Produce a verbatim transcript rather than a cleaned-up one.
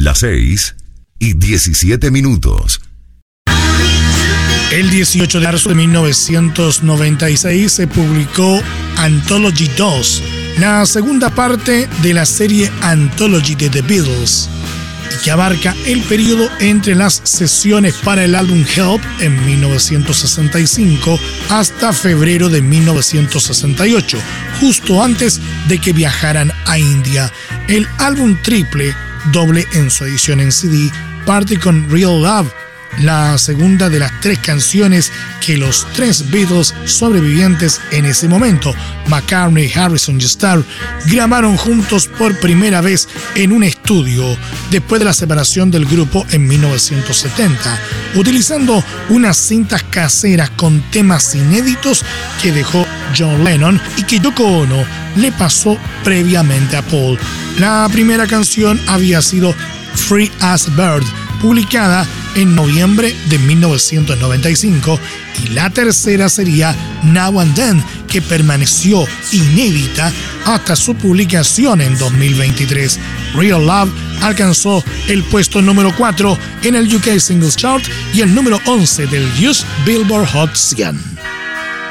Las seis y diecisiete minutos. El dieciocho de marzo de mil novecientos noventa y seis se publicó Anthology dos, la segunda parte de la serie Anthology de The Beatles, y que abarca el periodo entre las sesiones para el álbum Help en mil novecientos sesenta y cinco hasta febrero de mil novecientos sesenta y ocho, justo antes de que viajaran a India. El álbum triple, doble en su edición en C D, parte con Real Love, la segunda de las tres canciones que los tres Beatles sobrevivientes en ese momento, McCartney, Harrison y Starr, grabaron juntos por primera vez en un estudio después de la separación del grupo en mil novecientos setenta, utilizando unas cintas caseras con temas inéditos que dejó John Lennon y que Yoko Ono le pasó previamente a Paul. La primera canción había sido Free as a Bird, publicada en noviembre de mil novecientos noventa y cinco, y la tercera sería Now and Then, que permaneció inédita hasta su publicación en dos mil veintitrés. Real Love alcanzó el puesto número cuatro en el U K Singles Chart y el número once del U S Billboard Hot cien.